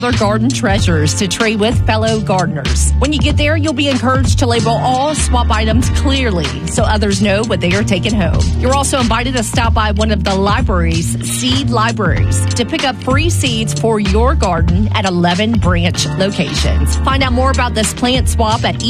Other garden treasures to trade with fellow gardeners. When you get there, you'll be encouraged to label all swap items clearly so others know what they are taking home. You're also invited to stop by one of the library's seed libraries to pick up free seeds for your garden at 11 branch locations. Find out more about this plant swap at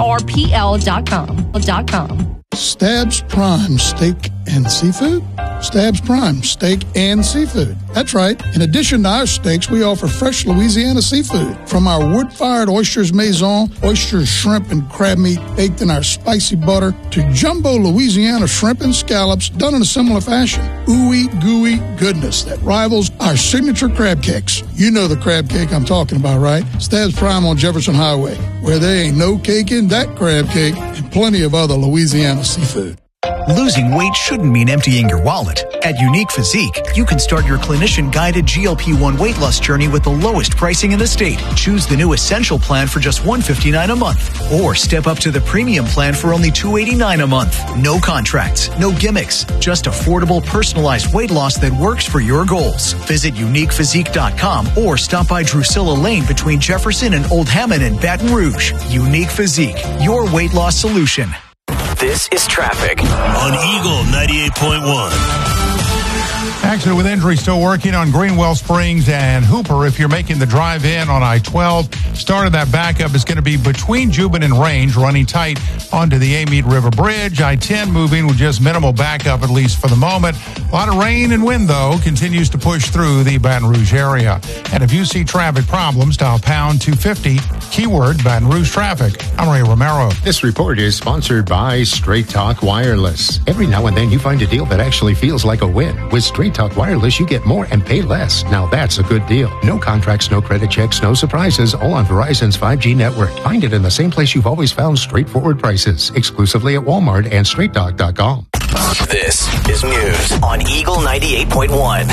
ebrpl.com. Stabs Prime Steak and Seafood? Stabs Prime Steak and Seafood. That's right. In addition to our steaks, we offer fresh Louisiana seafood. From our wood-fired oysters maison, oysters, shrimp, and crab meat baked in our spicy butter, to jumbo Louisiana shrimp and scallops done in a similar fashion. Ooey gooey goodness that rivals our signature crab cakes. You know the crab cake I'm talking about, right? Stabs Prime on Jefferson Highway, where there ain't no cake in that crab cake, and plenty of other Louisiana seafood. Losing weight shouldn't mean emptying your wallet. At Unique Physique, you can start your clinician-guided GLP-1 weight loss journey with the lowest pricing in the state. Choose the new Essential plan for just $159 a month. Or step up to the Premium plan for only $289 a month. No contracts, no gimmicks, just affordable, personalized weight loss that works for your goals. Visit UniquePhysique.com or stop by Drusilla Lane between Jefferson and Old Hammond in Baton Rouge. Unique Physique, your weight loss solution. This is traffic on Eagle 98.1. Accident with injury still working on Greenwell Springs and Hooper. If you're making the drive in on I-12, start of that backup is going to be between Juban and Range, running tight onto the Amite River Bridge. I-10 moving with just minimal backup, at least for the moment. A lot of rain and wind, though, continues to push through the Baton Rouge area. And if you see traffic problems, dial pound 250, keyword Baton Rouge traffic. I'm Ray Romero. This report is sponsored by Straight Talk Wireless. Every now and then you find a deal that actually feels like a win. With Straight Talk Wireless, you get more and pay less. Now that's a good deal. No contracts, no credit checks, no surprises, all on Verizon's 5G network. Find it in the same place you've always found straightforward prices, exclusively at Walmart and StraightTalk.com. This is news on Eagle 98.1.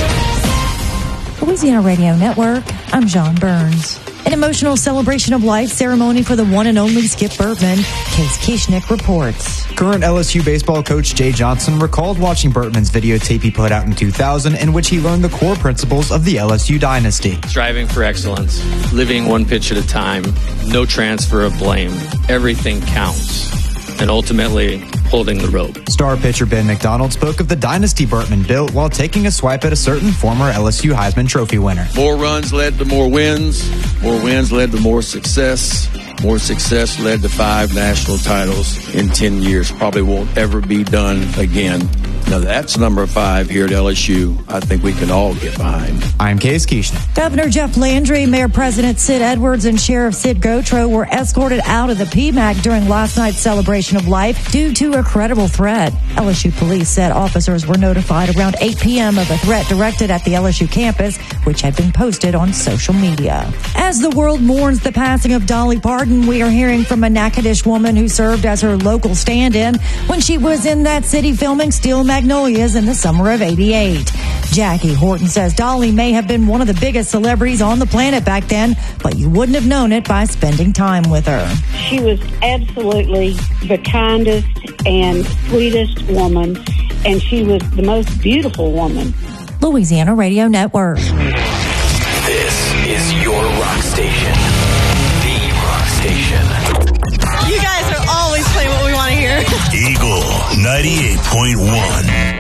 Louisiana Radio Network, I'm John Burns. An emotional celebration of life ceremony for the one and only Skip Bertman. Case Kieschnick reports. Current LSU baseball coach Jay Johnson recalled watching Bertman's videotape he put out in 2000, in which he learned the core principles of the LSU dynasty. Striving for excellence, living one pitch at a time, no transfer of blame, everything counts, and ultimately holding the rope. Star pitcher Ben McDonald spoke of the dynasty Bertman built while taking a swipe at a certain former LSU Heisman Trophy winner. More runs led to more wins led to more success led to 5 national titles in 10 years. Probably won't ever be done again. Now that's number 5 here at LSU. I think we can all get behind. I'm Case Kieschnick. Governor Jeff Landry, Mayor President Sid Edwards, and Sheriff Sid Gotro were escorted out of the PMAC during last night's celebration of life due to a credible threat. LSU police said officers were notified around 8 p.m. of a threat directed at the LSU campus, which had been posted on social media. As the world mourns the passing of Dolly Parton, we are hearing from a Natchitoches woman who served as her local stand-in when she was in that city filming Steel Magnolias in the summer of '88. Jackie Horton says Dolly may have been one of the biggest celebrities on the planet back then, but you wouldn't have known it by spending time with her. She was absolutely the kindest and sweetest woman, and she was the most beautiful woman. Louisiana Radio Network. This is your rock station. The rock station. You guys are always playing what we want to hear. Eagle 98.1.